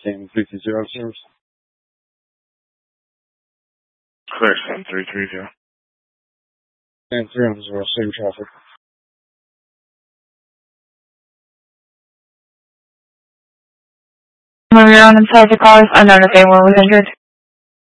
Stanton 330 service. Clear, 7330. Stanton 300, same traffic. Moving on inside the cars, unknown if anyone was injured.